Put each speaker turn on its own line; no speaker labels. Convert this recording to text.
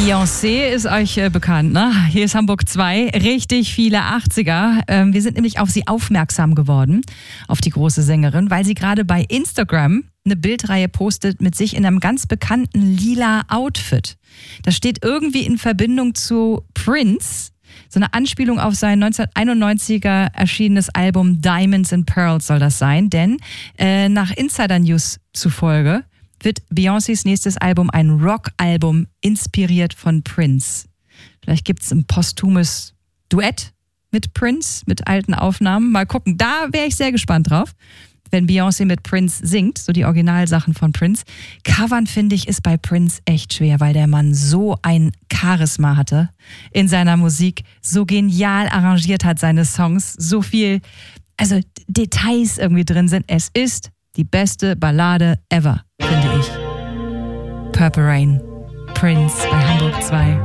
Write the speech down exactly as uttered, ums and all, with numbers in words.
Beyoncé ist euch äh, bekannt, ne? Hier ist Hamburg zwei, richtig viele achtziger. Ähm, wir sind nämlich auf sie aufmerksam geworden, auf die große Sängerin, weil sie gerade bei Instagram eine Bildreihe postet mit sich in einem ganz bekannten lila Outfit. Das steht irgendwie in Verbindung zu Prince, so eine Anspielung auf sein neunzehnhunderteinundneunziger erschienenes Album Diamonds and Pearls soll das sein, denn äh, nach Insider News zufolge wird Beyoncés nächstes Album ein Rock-Album inspiriert von Prince. Vielleicht gibt es ein posthumes Duett mit Prince, mit alten Aufnahmen. Mal gucken, da wäre ich sehr gespannt drauf, wenn Beyoncé mit Prince singt, so die Originalsachen von Prince. Covern, finde ich, ist bei Prince echt schwer, weil der Mann so ein Charisma hatte in seiner Musik, so genial arrangiert hat seine Songs, so viel, also Details irgendwie drin sind. Es ist die beste Ballade ever, finde ich. Purple Rain, Prince bei Hamburg zwei.